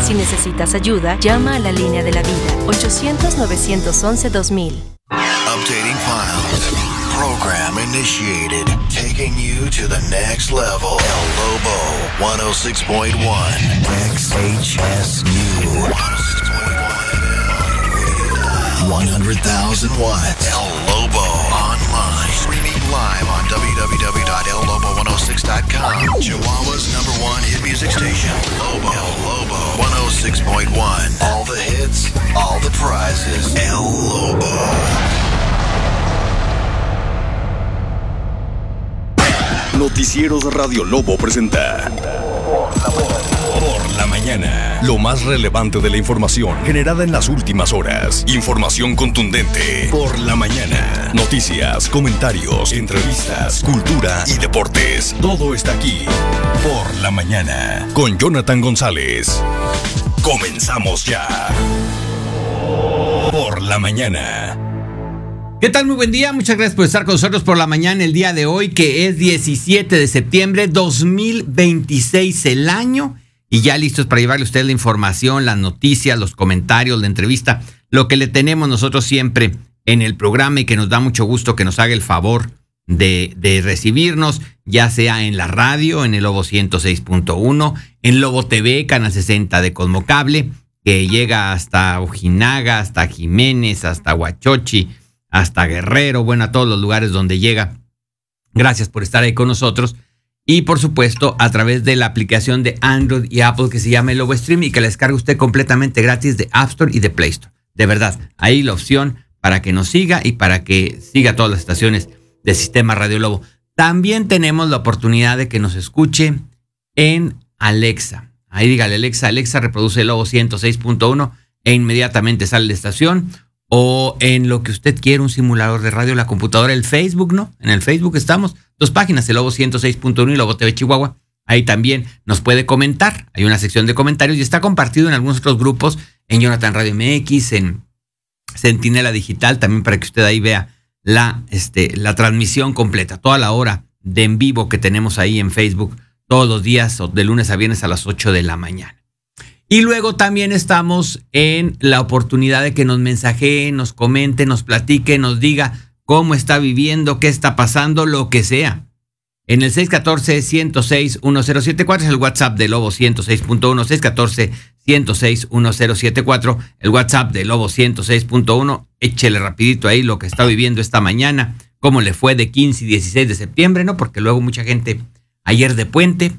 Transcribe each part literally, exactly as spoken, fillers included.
Si necesitas ayuda, llama a la línea de la vida, ochocientos, novecientos once, dos mil. Updating files. Program initiated. Taking you to the next level. El Lobo, one oh six point one. X H S U. one hundred thousand watts. El Lobo online. Streaming live on w w w dot el lobo one oh six dot com. Chihuahua's number one hit music station. Lobo. El Lobo one oh six point one. All the hits, all the prizes. El Lobo. Noticieros Radio Lobo presenta Por la Mañana. Lo más relevante de la información generada en las últimas horas. Información contundente. Por la Mañana. Noticias, comentarios, entrevistas, cultura y deportes. Todo está aquí. Por la Mañana. Con Jonathan González. Comenzamos ya. Por la Mañana. ¿Qué tal? Muy buen día, muchas gracias por estar con nosotros por la mañana el día de hoy, que es diecisiete de septiembre dos mil veintiséis el año, y ya listos para llevarle a usted la información, las noticias, los comentarios, la entrevista, lo que le tenemos nosotros siempre en el programa y que nos da mucho gusto que nos haga el favor de, de recibirnos, ya sea en la radio, en el Lobo ciento seis punto uno, en Lobo T V, Canal sesenta de Cosmocable, que llega hasta Ojinaga, hasta Jiménez, hasta Huachochi, hasta Guerrero, bueno, a todos los lugares donde llega. Gracias por estar ahí con nosotros. Y por supuesto, a través de la aplicación de Android y Apple que se llama el Lobo Stream y que la descarga usted completamente gratis de App Store y de Play Store. De verdad, ahí la opción para que nos siga y para que siga todas las estaciones del Sistema Radio Lobo. También tenemos la oportunidad de que nos escuche en Alexa. Ahí dígale, Alexa, Alexa reproduce el Lobo ciento seis punto uno e inmediatamente sale la estación. O en lo que usted quiera, un simulador de radio, la computadora, el Facebook, ¿no? En el Facebook estamos. Dos páginas, el Lobo ciento seis punto uno y Lobo T V Chihuahua. Ahí también nos puede comentar. Hay una sección de comentarios y está compartido en algunos otros grupos, en Jonathan Radio M X, en Centinela Digital, también para que usted ahí vea la, este, la transmisión completa, toda la hora de en vivo que tenemos ahí en Facebook todos los días, de lunes a viernes a las ocho de la mañana. Y luego también estamos en la oportunidad de que nos mensajee, nos comente, nos platique, nos diga cómo está viviendo, qué está pasando, lo que sea. En el seis uno cuatro, uno cero seis, uno cero siete cuatro es el WhatsApp de Lobo ciento seis punto uno, seis uno cuatro, uno cero seis, uno cero siete cuatro, el WhatsApp de Lobo ciento seis punto uno. Échele rapidito ahí lo que está viviendo esta mañana, cómo le fue de quince y dieciséis de septiembre, ¿no? Porque luego mucha gente ayer de puente.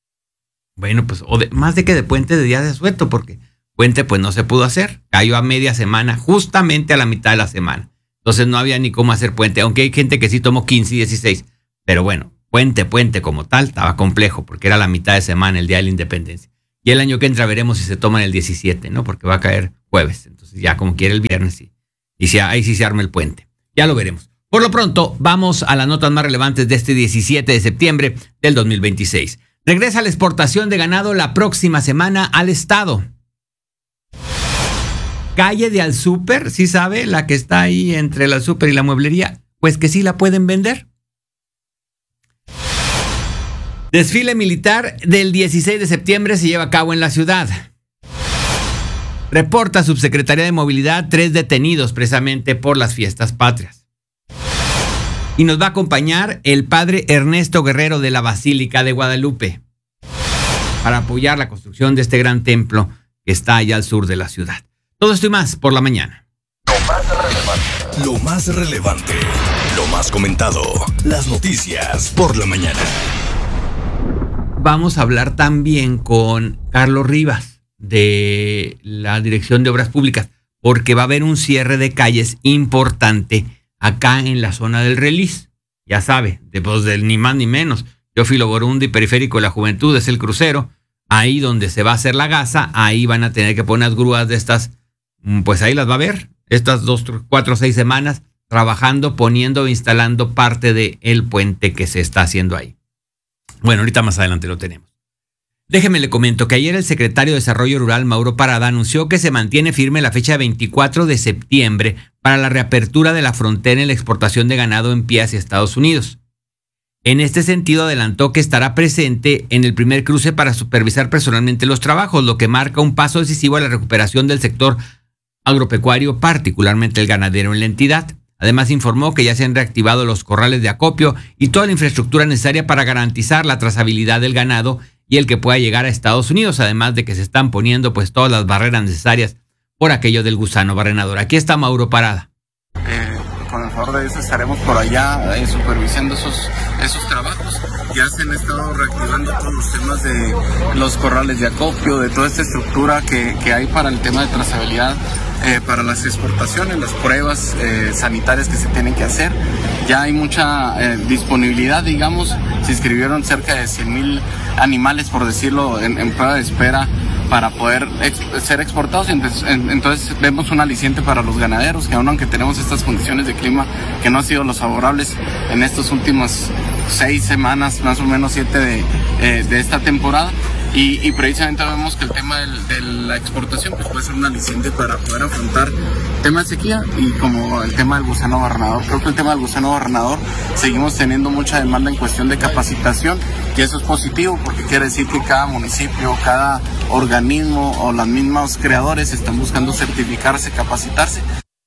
Bueno, pues o de, más de que de puente, de día de asueto, porque puente pues no se pudo hacer. Cayó a media semana, justamente a la mitad de la semana. Entonces no había ni cómo hacer puente, aunque hay gente que sí tomó quince y dieciséis. Pero bueno, puente, puente como tal, estaba complejo, porque era la mitad de semana, el Día de la Independencia. Y el año que entra veremos si se toma el diecisiete, ¿no? Porque va a caer jueves. Entonces ya como quiere el viernes, sí. Y si, ahí sí se arma el puente. Ya lo veremos. Por lo pronto, vamos a las notas más relevantes de este diecisiete de septiembre del dos mil veintiséis. Regresa la exportación de ganado la próxima semana al estado. Calle de Alsúper, ¿sí sabe? La que está ahí entre el Alsúper y la mueblería, pues que sí la pueden vender. Desfile militar del dieciséis de septiembre se lleva a cabo en la ciudad. Reporta Subsecretaría de Movilidad tres detenidos precisamente por las fiestas patrias. Y nos va a acompañar el padre Ernesto Guerrero de la Basílica de Guadalupe para apoyar la construcción de este gran templo que está allá al sur de la ciudad. Todo esto y más por la mañana. Lo más relevante. Lo más relevante. Lo más comentado. Las noticias por la mañana. Vamos a hablar también con Carlos Rivas de la Dirección de Obras Públicas, porque va a haber un cierre de calles importante acá en la zona del Relis. Ya sabe, de, pues, del ni más ni menos. Teófilo Borundi, Periférico de la Juventud, es el crucero. Ahí donde se va a hacer la gasa, ahí van a tener que poner grúas de estas, pues ahí las va a ver, estas dos, cuatro, seis semanas, trabajando, poniendo, instalando parte del puente que se está haciendo ahí. Bueno, ahorita más adelante lo tenemos. Déjeme le comento que ayer el secretario de Desarrollo Rural, Mauro Parada, anunció que se mantiene firme la fecha veinticuatro de septiembre para la reapertura de la frontera en la exportación de ganado en pie hacia Estados Unidos. En este sentido, adelantó que estará presente en el primer cruce para supervisar personalmente los trabajos, lo que marca un paso decisivo a la recuperación del sector agropecuario, particularmente el ganadero en la entidad. Además, informó que ya se han reactivado los corrales de acopio y toda la infraestructura necesaria para garantizar la trazabilidad del ganado y el que pueda llegar a Estados Unidos, además de que se están poniendo pues todas las barreras necesarias por aquello del gusano barrenador. Aquí está Mauro Parada. Eh, con el favor de Dios estaremos por allá eh, supervisando esos, esos trabajos. Ya se han estado reactivando todos los temas de los corrales de acopio, de toda esta estructura que, que hay para el tema de trazabilidad, eh, para las exportaciones, las pruebas eh, sanitarias que se tienen que hacer. Ya hay mucha eh, disponibilidad, digamos, se inscribieron cerca de cien mil animales, por decirlo, en, en prueba de espera para poder ex ser exportados. Entonces, en, entonces vemos un aliciente para los ganaderos, que aún aunque tenemos estas condiciones de clima que no han sido los favorables en estas últimas seis semanas, más o menos siete de, eh, de esta temporada, y, y precisamente vemos que el tema del, de la exportación pues puede ser un aliciente para poder afrontar tema de sequía y como el tema del gusano barrenador. Creo que el tema del gusano barrenador seguimos teniendo mucha demanda en cuestión de capacitación, y eso es positivo porque quiere decir que cada municipio, cada organismo o los mismos creadores están buscando certificarse, capacitarse.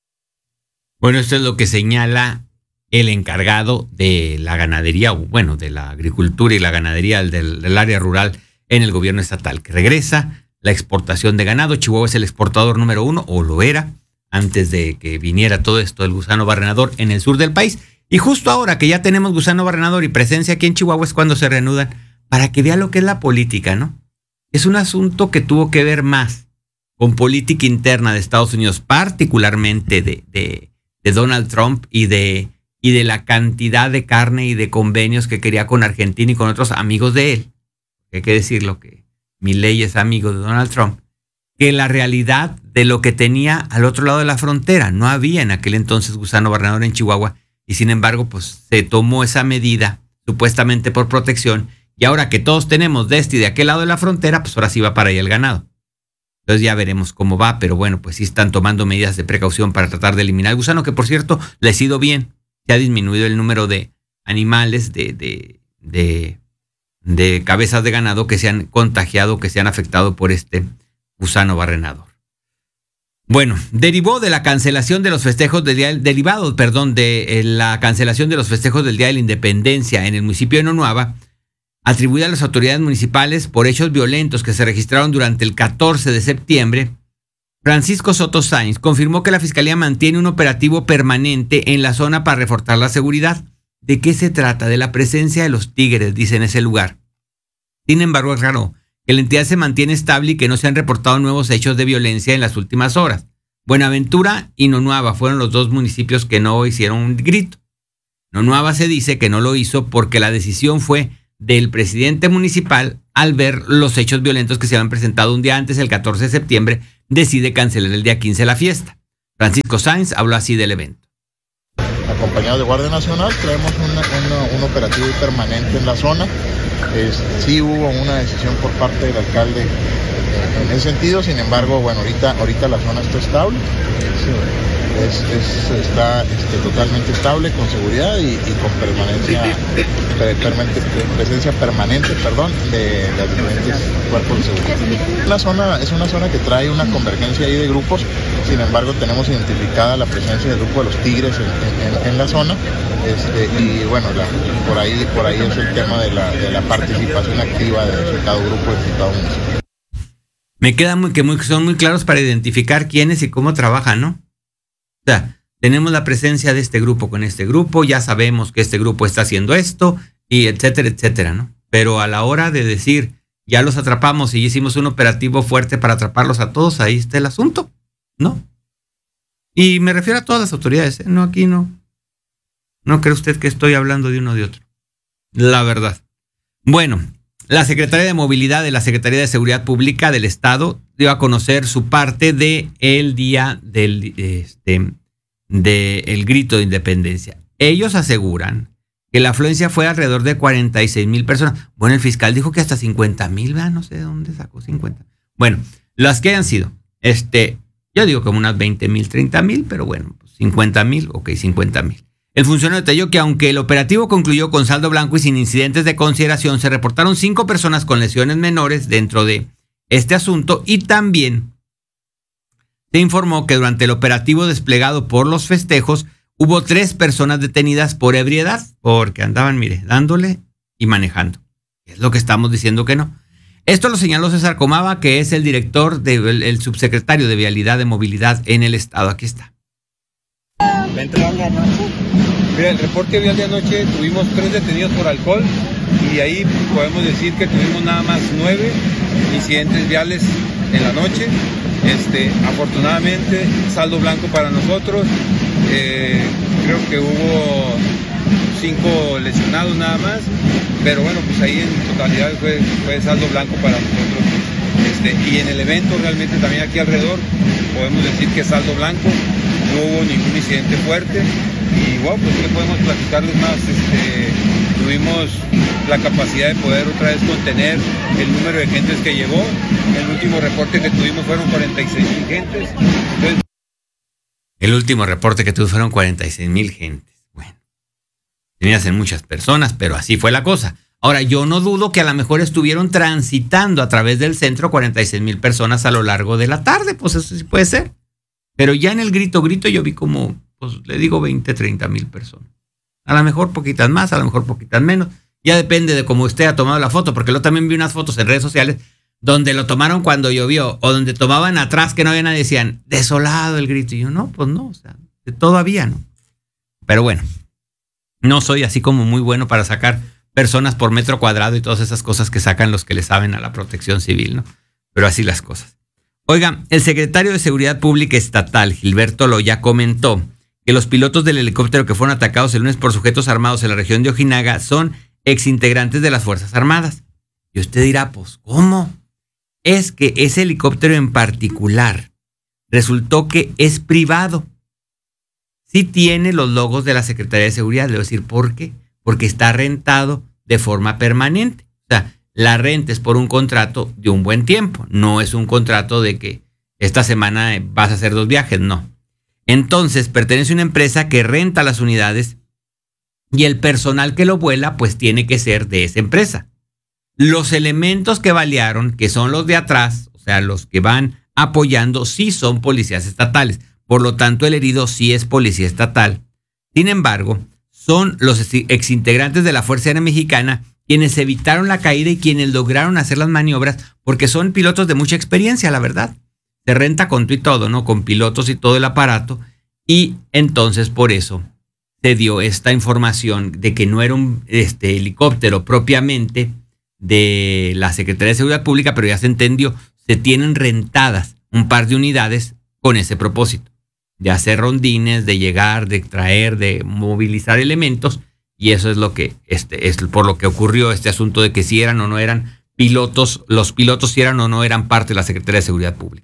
Bueno, esto es lo que señala el encargado de la ganadería, bueno, de la agricultura y la ganadería del, del área rural en el gobierno estatal, que regresa la exportación de ganado. Chihuahua es el exportador número uno, o lo era, antes de que viniera todo esto del gusano barrenador en el sur del país. Y justo ahora que ya tenemos gusano barrenador y presencia aquí en Chihuahua es cuando se reanudan, para que vea lo que es la política, ¿no? Es un asunto que tuvo que ver más con política interna de Estados Unidos, particularmente de, de, de Donald Trump y de, y de la cantidad de carne y de convenios que quería con Argentina y con otros amigos de él. Hay que decirlo que Milei es amigo de Donald Trump, que la realidad de lo que tenía al otro lado de la frontera. No había en aquel entonces gusano barrenador en Chihuahua y sin embargo pues se tomó esa medida supuestamente por protección, y ahora que todos tenemos de este y de aquel lado de la frontera, pues ahora sí va para allá el ganado. Entonces ya veremos cómo va, pero bueno, pues sí están tomando medidas de precaución para tratar de eliminar el gusano, que por cierto les ha ido bien. Se ha disminuido el número de animales, de, de, de, de cabezas de ganado que se han contagiado, que se han afectado por este gusano barrenador. Bueno, derivó de la cancelación de los festejos del día, derivado, perdón, de la cancelación de los festejos del Día de la Independencia en el municipio de Nonuava, atribuida a las autoridades municipales por hechos violentos que se registraron durante el catorce de septiembre, Francisco Soto Sáenz confirmó que la Fiscalía mantiene un operativo permanente en la zona para reforzar la seguridad. ¿De qué se trata? De la presencia de los tigres, dice, en ese lugar. Sin embargo, es raro que la entidad se mantiene estable y que no se han reportado nuevos hechos de violencia en las últimas horas. Buenaventura y Nonuava fueron los dos municipios que no hicieron un grito. Nonuava se dice que no lo hizo porque la decisión fue del presidente municipal al ver los hechos violentos que se habían presentado un día antes, el catorce de septiembre, decide cancelar el día quince la fiesta. Francisco Sáenz habló así del evento. Acompañado de Guardia Nacional, traemos una, una, un operativo permanente en la zona. Es, sí hubo una decisión por parte del alcalde en, en ese sentido, sin embargo, bueno, ahorita, ahorita la zona está estable. Es, es, está este, totalmente estable, con seguridad y, y con permanencia, per, permanente, presencia permanente, perdón, de, de los diferentes cuerpos de seguridad. La zona es una zona que trae una convergencia ahí de grupos, sin embargo tenemos identificada la presencia del grupo de los tigres en, en, en la zona, este, y bueno, la, por ahí por ahí es el tema de la, de la participación activa de cada grupo de cada municipio. Me queda muy que muy, son muy claros para identificar quiénes y cómo trabajan, ¿no? O sea, tenemos la presencia de este grupo con este grupo, ya sabemos que este grupo está haciendo esto, y etcétera, etcétera, ¿no? Pero a la hora de decir, ya los atrapamos y hicimos un operativo fuerte para atraparlos a todos, ahí está el asunto, ¿no? Y me refiero a todas las autoridades, ¿eh? No, aquí no. No cree usted que estoy hablando de uno o de otro. La verdad. Bueno, la Secretaría de Movilidad de la Secretaría de Seguridad Pública del Estado dio a conocer su parte de el día del este, de el grito de independencia. Ellos aseguran que la afluencia fue alrededor de cuarenta y seis mil personas. Bueno, el fiscal dijo que hasta cincuenta mil, ¿verdad? No sé de dónde sacó cincuenta. Bueno, las que hayan sido, este, yo digo como unas veinte mil, treinta mil, pero bueno, cincuenta mil, ok, cincuenta mil. El funcionario detalló que aunque el operativo concluyó con saldo blanco y sin incidentes de consideración, se reportaron cinco personas con lesiones menores dentro de este asunto y también se informó que durante el operativo desplegado por los festejos hubo tres personas detenidas por ebriedad porque andaban, mire, dándole y manejando. Es lo que estamos diciendo que no. Esto lo señaló César Comava, que es el director, de, el, el subsecretario de Vialidad de Movilidad en el estado. Aquí está. Mira, el reporte vial de anoche tuvimos tres detenidos por alcohol y ahí podemos decir que tuvimos nada más nueve incidentes viales en la noche. Este, afortunadamente, saldo blanco para nosotros. Eh, creo que hubo cinco lesionados nada más, pero bueno, pues ahí en totalidad fue, fue saldo blanco para nosotros. Este, y en el evento realmente también aquí alrededor podemos decir que saldo blanco, no hubo ningún incidente fuerte y wow, pues ¿qué podemos platicarles más? Este, tuvimos la capacidad de poder otra vez contener el número de gentes que llegó. El último reporte que tuvimos fueron cuarenta y seis mil gentes. Entonces, el último reporte que tuvimos fueron cuarenta y seis mil gentes. Bueno, tenían que ser muchas personas, pero así fue la cosa. Ahora, yo no dudo que a lo mejor estuvieron transitando a través del centro cuarenta y seis mil personas a lo largo de la tarde, pues eso sí puede ser. Pero ya en el grito, grito yo vi como, pues le digo veinte, treinta mil personas. A lo mejor poquitas más, a lo mejor poquitas menos. Ya depende de cómo usted ha tomado la foto, porque yo también vi unas fotos en redes sociales donde lo tomaron cuando llovió o donde tomaban atrás que no había nadie, decían, desolado el grito. Y yo, no, pues no, o sea, todavía no. Pero bueno, no soy así como muy bueno para sacar personas por metro cuadrado y todas esas cosas que sacan los que le saben a la protección civil, ¿no? Pero así las cosas. Oigan, el secretario de Seguridad Pública Estatal, Gilberto Loya, comentó que los pilotos del helicóptero que fueron atacados el lunes por sujetos armados en la región de Ojinaga son exintegrantes de las Fuerzas Armadas. Y usted dirá, pues, ¿cómo? Es que ese helicóptero en particular resultó que es privado. Sí tiene los logos de la Secretaría de Seguridad. Le voy a decir por qué. Porque está rentado de forma permanente. O sea, la renta es por un contrato de un buen tiempo. No es un contrato de que esta semana vas a hacer dos viajes, no. Entonces, pertenece a una empresa que renta las unidades y el personal que lo vuela, pues tiene que ser de esa empresa. Los elementos que balearon, que son los de atrás, o sea, los que van apoyando, sí son policías estatales. Por lo tanto, el herido sí es policía estatal. Sin embargo, son los exintegrantes de la Fuerza Aérea Mexicana quienes evitaron la caída y quienes lograron hacer las maniobras, porque son pilotos de mucha experiencia, la verdad. Se renta con todo y todo, ¿no? Con pilotos y todo el aparato. Y entonces, por eso, se dio esta información de que no era un este, helicóptero propiamente de la Secretaría de Seguridad Pública, pero ya se entendió, se tienen rentadas un par de unidades con ese propósito, de hacer rondines, de llegar, de traer, de movilizar elementos, y eso es lo que este, es por lo que ocurrió este asunto de que si eran o no eran pilotos, los pilotos si eran o no eran parte de la Secretaría de Seguridad Pública.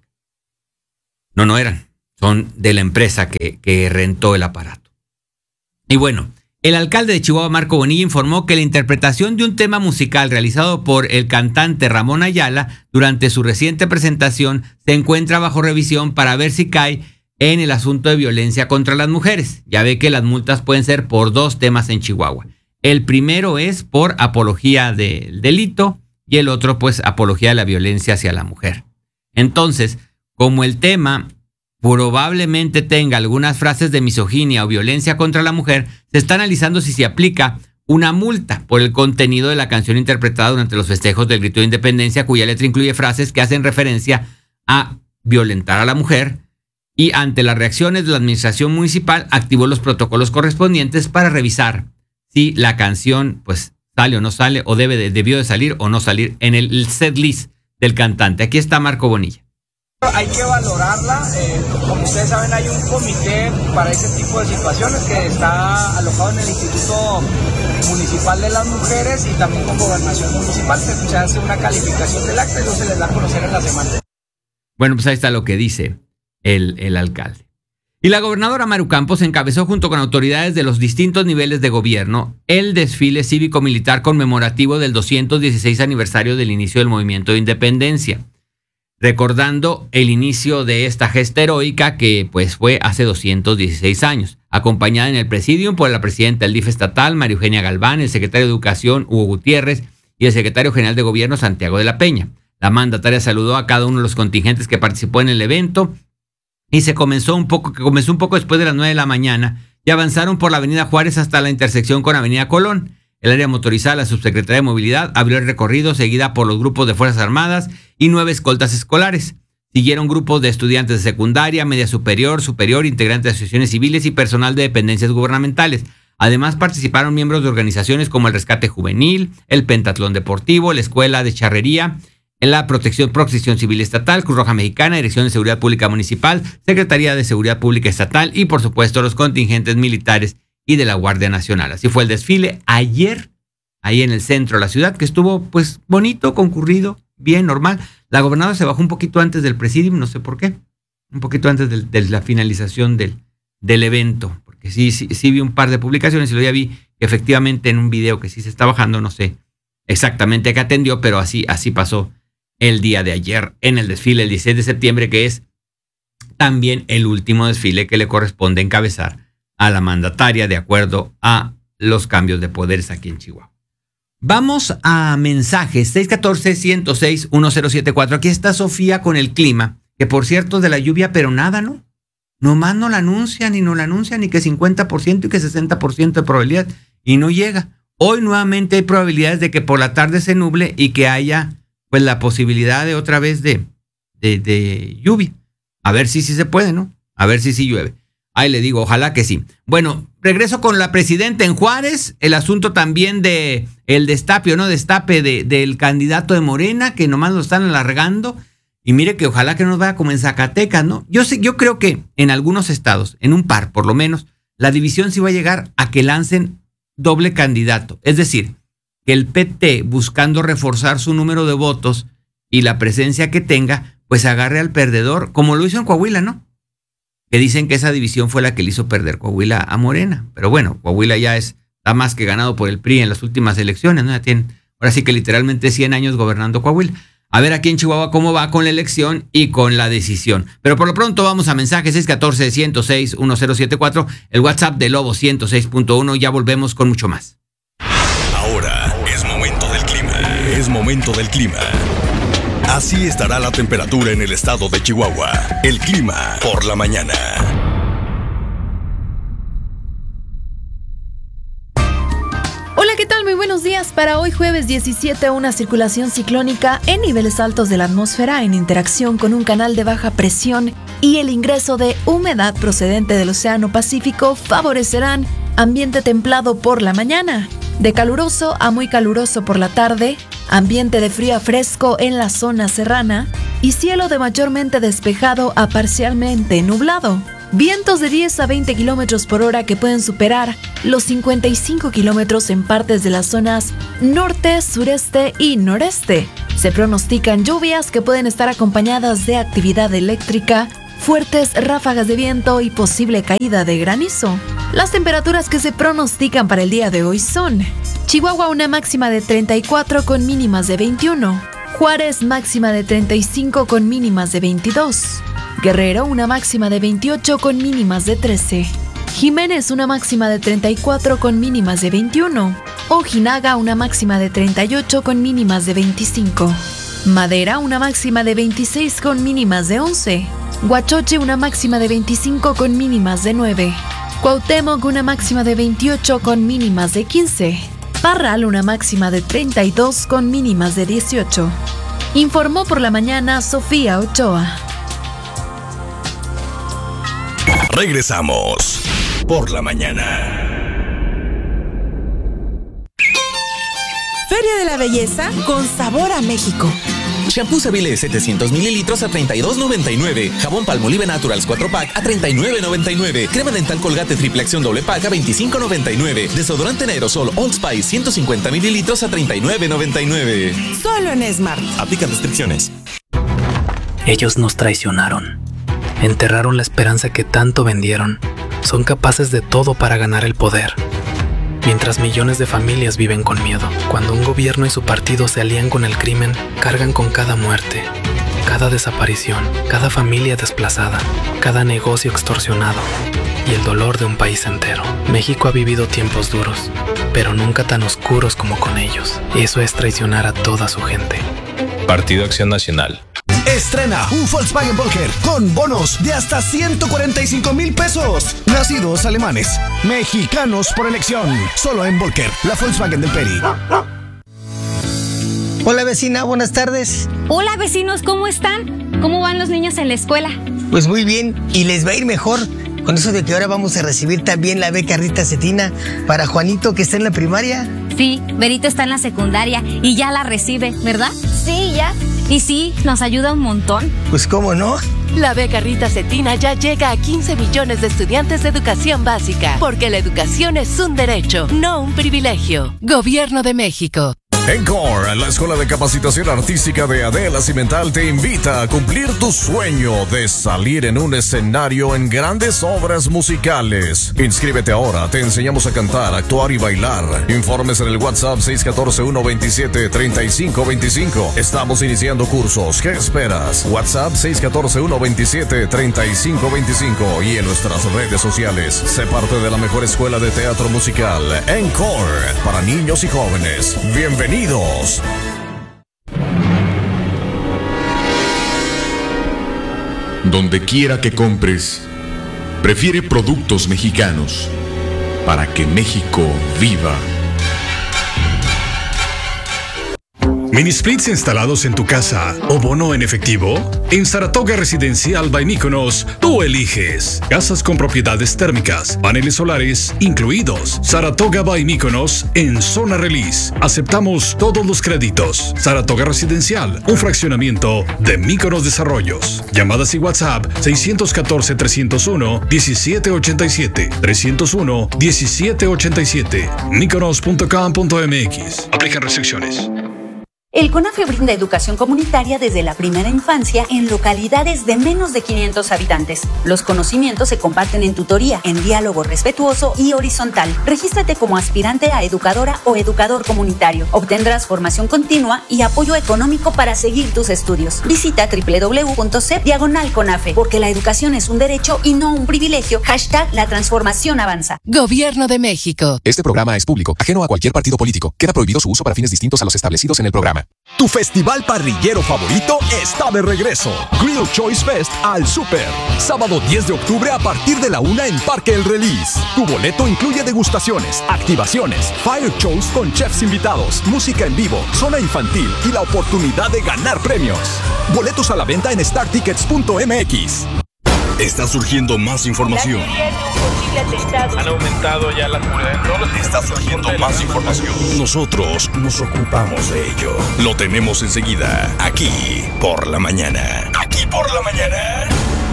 No, no eran, son de la empresa que, que rentó el aparato. Y bueno, el alcalde de Chihuahua, Marco Bonilla, informó que la interpretación de un tema musical realizado por el cantante Ramón Ayala durante su reciente presentación se encuentra bajo revisión para ver si cae en el asunto de violencia contra las mujeres. Ya ve que las multas pueden ser por dos temas en Chihuahua. El primero es por apología del delito y el otro pues apología de la violencia hacia la mujer. Entonces, como el tema probablemente tenga algunas frases de misoginia o violencia contra la mujer, se está analizando si se aplica una multa por el contenido de la canción interpretada durante los festejos del Grito de Independencia, cuya letra incluye frases que hacen referencia a violentar a la mujer. Y ante las reacciones de la administración municipal, activó los protocolos correspondientes para revisar si la canción pues sale o no sale, o debe de, debió de salir o no salir en el set list del cantante. Aquí está Marco Bonilla. Hay que valorarla, eh, como ustedes saben hay un comité para ese tipo de situaciones que está alojado en el Instituto Municipal de las Mujeres y también con Gobernación Municipal. Se hace una calificación del acta y luego se les da a conocer en la semana. Bueno, pues ahí está lo que dice el, el alcalde. Y la gobernadora Maru Campos encabezó junto con autoridades de los distintos niveles de gobierno el desfile cívico-militar conmemorativo del doscientos dieciséis aniversario del inicio del movimiento de independencia. recordando el inicio de esta gesta heroica que pues fue hace doscientos dieciséis años, acompañada en el presidium por la presidenta del D I F estatal, María Eugenia Galván, el secretario de Educación, Hugo Gutiérrez, y el secretario general de Gobierno, Santiago de la Peña. La mandataria saludó a cada uno de los contingentes que participó en el evento y se comenzó un poco, que comenzó un poco después de las nueve de la mañana y avanzaron por la avenida Juárez hasta la intersección con avenida Colón. El área motorizada, la subsecretaría de Movilidad, abrió el recorrido seguida por los grupos de Fuerzas Armadas y nueve escoltas escolares. Siguieron grupos de estudiantes de secundaria, media superior, superior, integrantes de asociaciones civiles y personal de dependencias gubernamentales. Además participaron miembros de organizaciones como el Rescate Juvenil, el Pentatlón Deportivo, la Escuela de Charrería, la Protección, Protección Civil Estatal, Cruz Roja Mexicana, Dirección de Seguridad Pública Municipal, Secretaría de Seguridad Pública Estatal y, por supuesto, los contingentes militares y de la Guardia Nacional. Así fue el desfile ayer, ahí en el centro de la ciudad, que estuvo pues bonito, concurrido, bien, normal. La gobernadora se bajó un poquito antes del presidium, no sé por qué, un poquito antes de, de la finalización del, del evento. Que sí, sí, sí vi un par de publicaciones y luego ya vi que efectivamente en un video que sí se está bajando, no sé exactamente qué atendió, pero así, así pasó el día de ayer en el desfile el dieciséis de septiembre, que es también el último desfile que le corresponde encabezar a la mandataria de acuerdo a los cambios de poderes aquí en Chihuahua. Vamos a mensajes, seis uno cuatro, uno cero seis, uno cero siete cuatro. Aquí está Sofía con el clima, que por cierto de la lluvia, pero nada, ¿no? Nomás no la anuncian y no la anuncian y que cincuenta por ciento y que sesenta por ciento de probabilidad y no llega. Hoy nuevamente hay probabilidades de que por la tarde se nuble y que haya pues la posibilidad de otra vez de, de, de lluvia. A ver si sí se puede, ¿no? A ver si sí llueve. Ahí le digo, ojalá que sí. Bueno, regreso con la presidenta en Juárez. El asunto también de el destape o no destape de, del candidato de Morena, que nomás lo están alargando. Y mire que ojalá que no nos vaya como en Zacatecas, ¿no? Yo sé, yo creo que en algunos estados, en un par por lo menos, la división sí va a llegar a que lancen doble candidato. Es decir, que el P T, buscando reforzar su número de votos y la presencia que tenga, pues agarre al perdedor, como lo hizo en Coahuila, ¿no? Que dicen que esa división fue la que le hizo perder Coahuila a Morena. Pero bueno, Coahuila ya es, está más que ganado por el P R I en las últimas elecciones, ¿no? Ya tienen, ahora sí que literalmente cien años gobernando Coahuila. A ver aquí en Chihuahua cómo va con la elección y con la decisión. Pero por lo pronto vamos a mensajes seis uno cuatro, uno cero seis, uno cero siete cuatro, el WhatsApp de Lobo ciento seis punto uno. Ya volvemos con mucho más. Ahora es momento del clima. Es momento del clima. Así estará la temperatura en el estado de Chihuahua. El clima por la mañana. Hola, ¿qué tal? Muy buenos días. Para hoy jueves diecisiete, una circulación ciclónica en niveles altos de la atmósfera en interacción con un canal de baja presión y el ingreso de humedad procedente del Océano Pacífico favorecerán ambiente templado por la mañana, de caluroso a muy caluroso por la tarde, ambiente de frío a fresco en la zona serrana y cielo de mayormente despejado a parcialmente nublado. Vientos de diez a veinte kilómetros por hora que pueden superar los cincuenta y cinco kilómetros en partes de las zonas norte, sureste y noreste. Se pronostican lluvias que pueden estar acompañadas de actividad eléctrica, fuertes ráfagas de viento y posible caída de granizo. Las temperaturas que se pronostican para el día de hoy son: Chihuahua una máxima de treinta y cuatro con mínimas de veintiuno, Juárez máxima de treinta y cinco con mínimas de veintidós, Guerrero una máxima de veintiocho con mínimas de trece, Jiménez una máxima de treinta y cuatro con mínimas de veintiuno, Ojinaga una máxima de treinta y ocho con mínimas de veinticinco, Madera una máxima de veintiséis con mínimas de once, Huachoche una máxima de veinticinco con mínimas de nueve, Cuauhtémoc una máxima de veintiocho con mínimas de quince, Parral una máxima de treinta y dos con mínimas de dieciocho. Informó por la mañana Sofía Ochoa. Regresamos por la mañana. Feria de la Belleza con sabor a México. Shampoo Seville setecientos mililitros a treinta y dos noventa y nueve. Jabón Palmolive Naturals cuatro pack a treinta y nueve noventa y nueve. Crema dental Colgate triple acción doble pack a veinticinco noventa y nueve. Desodorante en aerosol Old Spice ciento cincuenta mililitros a treinta y nueve noventa y nueve. Solo en Smart. Aplican restricciones. Ellos nos traicionaron. Enterraron la esperanza que tanto vendieron. Son capaces de todo para ganar el poder. Mientras millones de familias viven con miedo. Cuando un gobierno y su partido se alían con el crimen, cargan con cada muerte. cada desaparición, cada familia desplazada, cada negocio extorsionado y el dolor de un país entero. México ha vivido tiempos duros, pero nunca tan oscuros como con ellos. Eso es traicionar a toda su gente. Partido Acción Nacional. Estrena un Volkswagen Volker con bonos de hasta ciento cuarenta y cinco mil pesos. Nacidos alemanes, mexicanos por elección. Solo en Volker, la Volkswagen del Peri. Hola vecina, buenas tardes. Hola vecinos, ¿cómo están? ¿Cómo van los niños en la escuela? Pues muy bien, y les va a ir mejor con eso de que ahora vamos a recibir también la beca Rita Cetina para Juanito, que está en la primaria. Sí, Berito está en la secundaria y ya la recibe, ¿verdad? Sí, ya. Y sí, nos ayuda un montón. Pues cómo no. La beca Rita Cetina ya llega a quince millones de estudiantes de educación básica, porque la educación es un derecho, no un privilegio. Gobierno de México. Encore, la Escuela de Capacitación Artística de Adela Cimental, te invita a cumplir tu sueño de salir en un escenario en grandes obras musicales. Inscríbete ahora, te enseñamos a cantar, actuar y bailar. Informes en el WhatsApp seis uno cuatro, uno dos siete, tres cinco dos cinco. Estamos iniciando cursos. ¿Qué esperas? WhatsApp seis uno cuatro, uno dos siete, tres cinco dos cinco y en nuestras redes sociales. Sé parte de la mejor escuela de teatro musical, Encore, para niños y jóvenes. Bienvenidos. Donde quiera que compres, prefiere productos mexicanos para que México viva. ¿Mini splits instalados en tu casa o bono en efectivo? En Saratoga Residencial by Mykonos, tú eliges. Casas con propiedades térmicas, paneles solares incluidos. Saratoga by Mykonos en zona release. Aceptamos todos los créditos. Saratoga Residencial, un fraccionamiento de Mykonos Desarrollos. Llamadas y WhatsApp seis uno cuatro, tres cero uno, uno siete ocho siete, tres cero uno, uno siete ocho siete. mykonos punto com punto m x. Aplican restricciones. El CONAFE brinda educación comunitaria desde la primera infancia en localidades de menos de quinientos habitantes. Los conocimientos se comparten en tutoría, en diálogo respetuoso y horizontal. Regístrate como aspirante a educadora o educador comunitario. Obtendrás formación continua y apoyo económico para seguir tus estudios. Visita doble u doble u doble u punto c e p diagonal CONAFE, porque la educación es un derecho y no un privilegio. Hashtag la transformación avanza. Gobierno de México. Este programa es público, ajeno a cualquier partido político. Queda prohibido su uso para fines distintos a los establecidos en el programa. Tu festival parrillero favorito está de regreso. Grill Choice Fest al Super. Sábado diez de octubre a partir de la una en Parque El Release. Tu boleto incluye degustaciones, activaciones, fire shows con chefs invitados, música en vivo, zona infantil y la oportunidad de ganar premios. Boletos a la venta en star tickets punto m x. Está surgiendo más información. Han aumentado ya la seguridad en todos los... Está surgiendo más información. Nosotros nos ocupamos de ello. Lo tenemos enseguida, aquí por la mañana. Aquí por la mañana.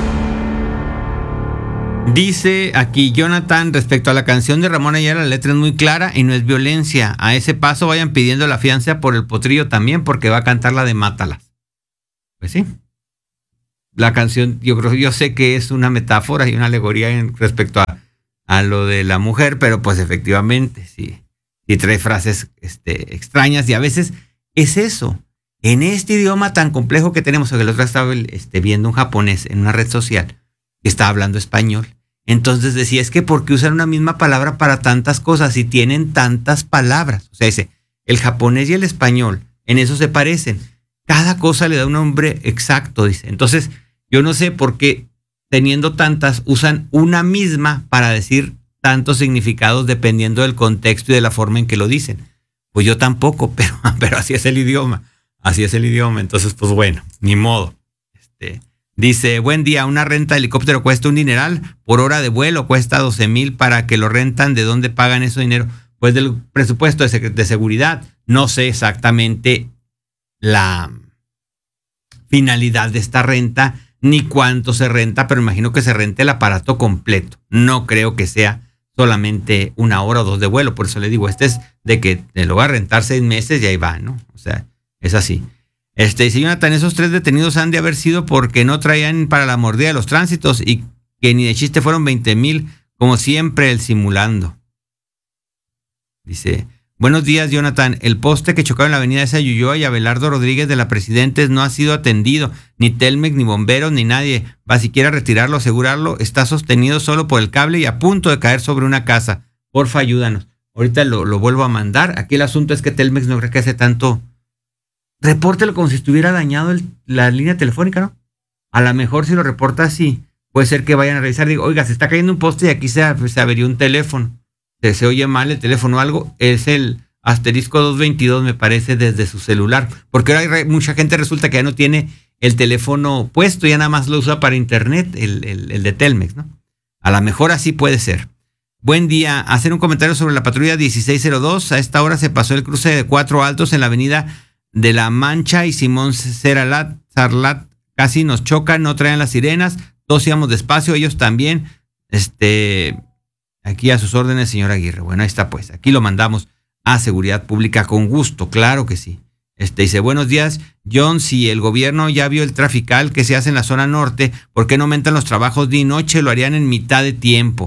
Dice aquí Jonathan respecto a la canción de Ramón Ayala, la letra es muy clara y no es violencia. A ese paso vayan pidiendo la fianza por el potrillo también, porque va a cantar la de Mátalas. Pues sí. La canción, yo creo, yo sé que es una metáfora y una alegoría en respecto a, a lo de la mujer, pero pues efectivamente, sí, sí trae frases este, extrañas y a veces es eso. En este idioma tan complejo que tenemos, que el otro estaba este, viendo un japonés en una red social que estaba hablando español. Entonces decía, es que ¿por qué usan una misma palabra para tantas cosas si tienen tantas palabras? O sea, dice, el japonés y el español, en eso se parecen. Cada cosa le da un nombre exacto, dice. Entonces, yo no sé por qué, teniendo tantas, usan una misma para decir tantos significados dependiendo del contexto y de la forma en que lo dicen. Pues yo tampoco, pero, pero así es el idioma. Así es el idioma. Entonces, pues bueno, ni modo. Este, dice, buen día, una renta de helicóptero cuesta un dineral, por hora de vuelo cuesta doce mil para que lo rentan. ¿De dónde pagan ese dinero? Pues del presupuesto de, de seguridad. No sé exactamente la finalidad de esta renta, ni cuánto se renta, pero imagino que se rente el aparato completo. No creo que sea solamente una hora o dos de vuelo. Por eso le digo, este es de que te lo va a rentar seis meses y ahí va, ¿no? O sea, es así. Este, dice Jonathan, esos tres detenidos han de haber sido porque no traían para la mordida de los tránsitos y que ni de chiste fueron veinte mil, como siempre el simulando. Dice, Buenos días, Jonathan. El poste que chocaron en la avenida de Sayuyoa y Abelardo Rodríguez de la Presidentes no ha sido atendido. Ni Telmex, ni bomberos, ni nadie va siquiera a retirarlo, asegurarlo. Está sostenido solo por el cable y a punto de caer sobre una casa. Porfa, ayúdanos. Ahorita lo, lo vuelvo a mandar. Aquí el asunto es que Telmex no cree que hace tanto. Repórtelo como si estuviera dañado el, la línea telefónica, ¿no? A lo mejor si lo reporta así, puede ser que vayan a revisar. Digo, oiga, se está cayendo un poste y aquí se, se averió un teléfono. Se, se oye mal el teléfono o algo. Es el asterisco doscientos veintidós, me parece, desde su celular. Porque ahora hay mucha gente resulta que ya no tiene el teléfono puesto, ya nada más lo usa para internet, el, el, el de Telmex, ¿no? A lo mejor así puede ser. Buen día. Hacer un comentario sobre la patrulla dieciséis cero dos. A esta hora se pasó el cruce de Cuatro Altos en la avenida de La Mancha y Simón Saralat, Sarlat. Casi nos chocan, no traen las sirenas. Todos íbamos despacio, ellos también. Este, aquí a sus órdenes, señor Aguirre. Bueno, ahí está pues. Aquí lo mandamos a Seguridad Pública con gusto, claro que sí. Este dice, buenos días, John, si el gobierno ya vio el trafical que se hace en la zona norte, ¿por qué no aumentan los trabajos día y noche? Lo harían en mitad de tiempo.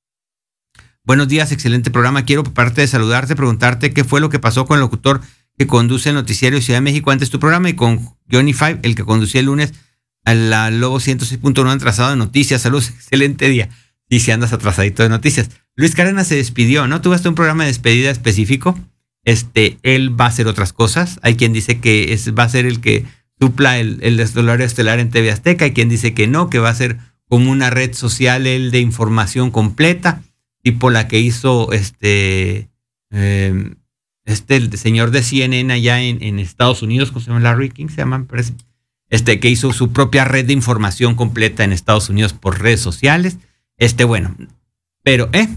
Buenos días, excelente programa. Quiero, aparte de saludarte, preguntarte qué fue lo que pasó con el locutor que conduce el noticiario Ciudad de México antes tu programa y con Johnny Five, el que conducía el lunes a la Lobo ciento seis punto uno atrasado de noticias. Saludos, excelente día. Y si andas atrasadito de noticias. Luis Cárdenas se despidió, ¿no? Tuvo hasta un programa de despedida específico. Este, él va a hacer otras cosas. Hay quien dice que es, va a ser el que supla el, el desdolor estelar en T V Azteca. Hay quien dice que no, que va a ser como una red social el de información completa, tipo la que hizo este, eh, este el señor de C N N allá en, en Estados Unidos, ¿cómo se llama? Larry King se llama, me parece. Este, que hizo su propia red de información completa en Estados Unidos por redes sociales. Este, bueno, pero, ¿eh?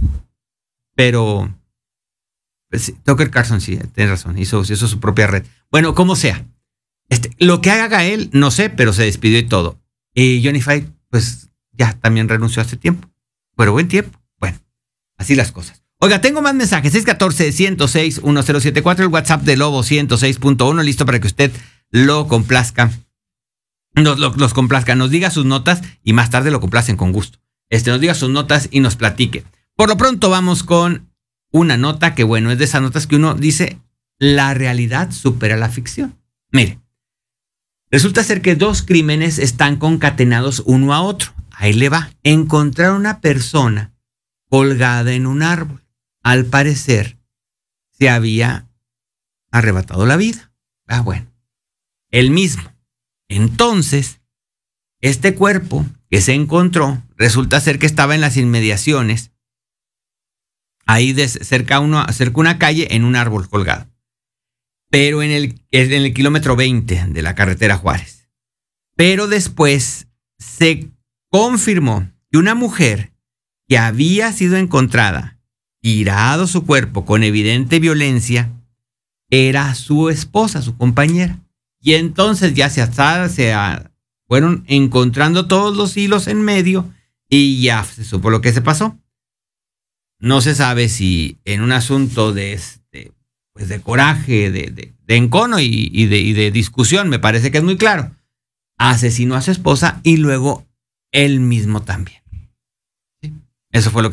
Pero, pues, sí, Tucker Carlson, sí, tiene razón, hizo, hizo su propia red. Bueno, como sea, este, lo que haga él, no sé, pero se despidió y todo. Y Johnny Five, pues, ya también renunció hace tiempo. Pero buen tiempo. Bueno, así las cosas. Oiga, tengo más mensajes. seis uno cuatro, uno cero seis, uno cero siete cuatro, el WhatsApp de Lobo ciento seis punto uno, listo para que usted lo complazca. Nos lo, los complazca, nos diga sus notas y más tarde lo complacen con gusto. Este, nos diga sus notas y nos platique. Por lo pronto vamos con una nota que, bueno, es de esas notas que uno dice, la realidad supera la ficción. Mire, resulta ser que dos crímenes están concatenados uno a otro. Ahí le va. Encontrar una persona colgada en un árbol. Al parecer, se había arrebatado la vida. Ah, bueno. El mismo. Entonces, este cuerpo que se encontró, resulta ser que estaba en las inmediaciones, ahí de cerca, uno, cerca una calle, en un árbol colgado. Pero en el, en el kilómetro veinte de la carretera Juárez. Pero después se confirmó que una mujer que había sido encontrada, tirado su cuerpo con evidente violencia, era su esposa, su compañera. Y entonces ya se, se fueron encontrando todos los hilos en medio y ya se supo lo que se pasó. No se sabe si en un asunto de, este, pues de coraje, de, de, de encono y, y, de, y de discusión, me parece que es muy claro, asesinó a su esposa y luego él mismo también. ¿Sí? Eso fue lo que